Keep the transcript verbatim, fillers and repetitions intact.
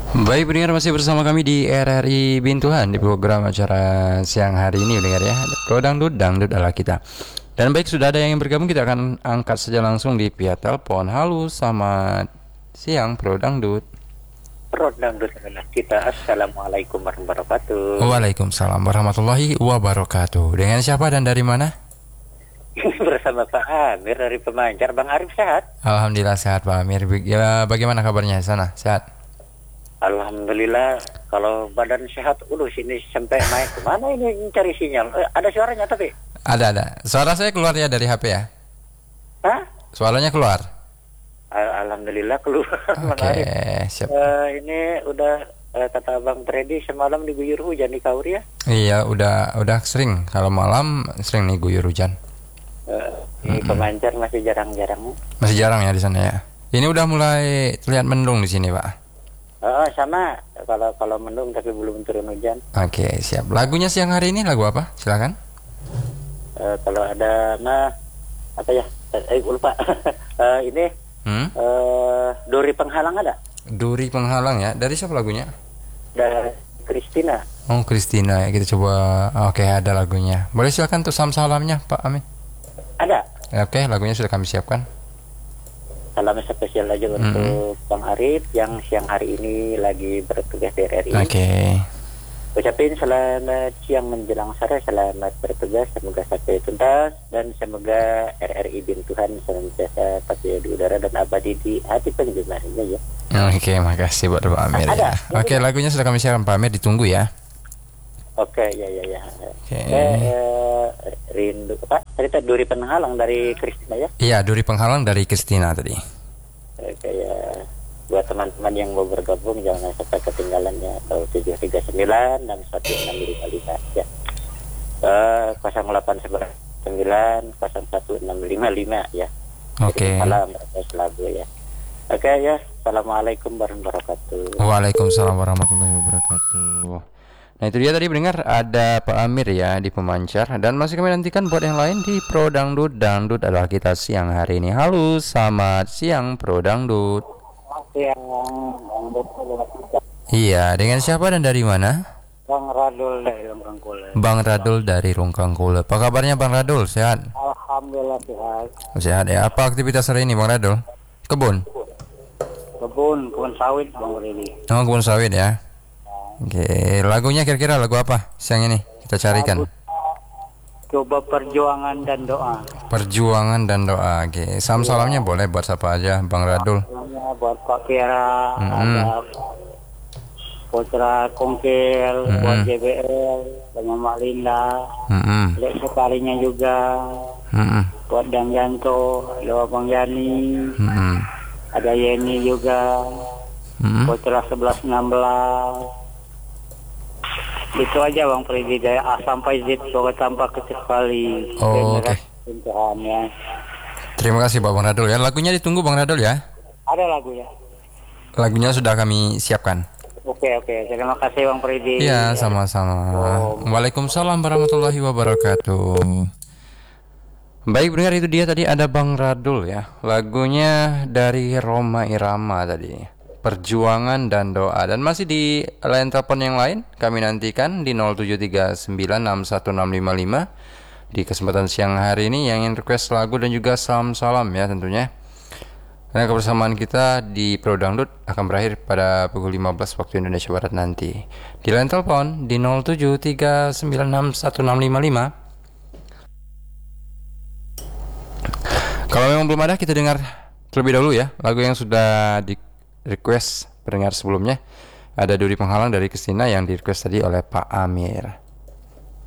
Baik pendengar, masih bersama kami di R R I Bintuhan di program acara siang hari ini pendengar ya. Pro Dangdut, Dangdut adalah kita. Dan baik, sudah ada yang ingin bergabung, kita akan angkat saja langsung di via telepon. Halo, selamat siang Pro Dangdut. Pro Dangdut adalah kita. Assalamualaikum warahmatullahi wabarakatuh. Waalaikumsalam warahmatullahi wabarakatuh. Dengan siapa dan dari mana? Bersama Pak Amir dari Pemancar. Bang Arif sehat? Alhamdulillah sehat Pak Amir. Ya, bagaimana kabarnya di sana? Sehat? Alhamdulillah. Kalau badan sehat, udah sini sampai naik kemana ini mencari sinyal? Eh, ada suaranya tapi? Ada ada. Suara saya keluar ya dari H P ya? Hah? Suaranya keluar? Al- Alhamdulillah keluar. Oke, okay, siap. Uh, ini udah uh, kata Bang Freddy semalam diguyur hujan di Kauri ya? Iya, udah udah sering. Kalau malam sering nih guyur hujan. Uh, di Mm-mm. Pemancar masih jarang-jarang. Masih jarang ya di sana ya. Ini udah mulai terlihat mendung di sini, Pak. Oh, sama. Kalau kalau mendung tapi belum turun hujan. Oke, siap. Lagunya siang hari ini lagu apa? Silakan. Uh, kalau ada mah apa ya? Eh lupa. uh, ini Hmm? uh, Dori Penghalang ada? Duri Penghalang ya. Dari siapa lagunya? Dari Christina. Oh, Christina ya. Kita coba. Oke, ada lagunya. Boleh silakan untuk salam-salamnya, Pak Amin. Ada. Oke, lagunya sudah kami siapkan. Salam spesial aja Mm-hmm. untuk Bang Arif yang siang hari ini lagi bertugas di R R I. Oke. Ucapin selamat siang menjelang sore, selamat bertugas, semoga sampai tuntas dan semoga R R I Bintuhan senantiasa pasti di udara dan abadi di hati penggemarnya ya. Oke, makasih buat Pak Amir. Ada. Ya. Oke, lagunya sudah kami siapkan, Pak Amir. Ditunggu ya. Oke, ya ya ya. Oke. Eh, eh, rindu Pak. Cerita Duri Penghalang dari Kristina ya. Iya, Duri Penghalang dari Christina tadi. Oke ya. Buat teman-teman yang mau bergabung jangan sampai ketinggalannya. Kalau tujuh tiga sembilan enam satu enam lima lima ya. Eh nol delapan sembilan nol satu enam lima lima ya. Oke. Salam lagu ya. Oke ya. Assalamualaikum warahmatullahi wabarakatuh. Waalaikumsalam warahmatullahi wabarakatuh. Nah itu dia tadi mendengar ada Pak Amir ya di Pemancar. Dan masih kami nantikan buat yang lain di Pro Dangdut. Dangdut adalah kita siang hari ini. Halo, selamat siang Pro Dangdut. Yang Iya, dengan siapa dan dari mana? Bang Radul dari Rungkangkule. Bang Radul dari Rungkangkule. Apa kabarnya Bang Radul? Sehat? Alhamdulillah sehat. Sehat ya. Apa aktivitas hari ini Bang Radul? Kebun? Kebun, kebun sawit Bang Ridi. Oh, kebun sawit ya. Oke, lagunya kira-kira lagu apa siang ini? Kita carikan. Coba perjuangan dan doa. Perjuangan dan doa. Oke, salam-salamnya boleh buat siapa aja Bang Radul. Namanya buat Pak Kira, Mm-hmm. ada Putra Kongkel, Mm-hmm. buat J B L, dengan Mak Linda, Mm-mm. Lek sekalinya juga, Mm-mm. buat Dang Yanto, ada Bang Yani, Mm-mm. ada Yeni juga, Mm-mm. Putra sebelas enam belas. Itu aja Bang Fridi dari A sampai Z pokoknya tanpa kecuali. Oh, oke. Tuhan ya. Terima kasih Bang Radul ya. Lagunya ditunggu Bang Radul ya. Ada lagu ya. Lagunya sudah kami siapkan. Oke oke. Terima kasih Bang Fridi. Iya, sama-sama. Waalaikumsalam warahmatullahi wabarakatuh. Baik pendengar, itu dia tadi ada Bang Radul ya. Lagunya dari Roma Irama tadi. Perjuangan dan doa. Dan masih di line telepon yang lain kami nantikan di nol tujuh tiga sembilan enam satu enam lima lima di kesempatan siang hari ini yang ingin request lagu dan juga salam-salam ya tentunya. Karena kebersamaan kita di Pro Dangdut akan berakhir pada pukul lima belas waktu Indonesia Barat nanti. Di line telepon di nol tujuh tiga sembilan enam satu enam lima lima. Kalau memang belum ada, kita dengar terlebih dahulu ya lagu yang sudah di request pendengar sebelumnya. Ada Duri Penghalang dari Christina yang di request tadi oleh Pak Amir.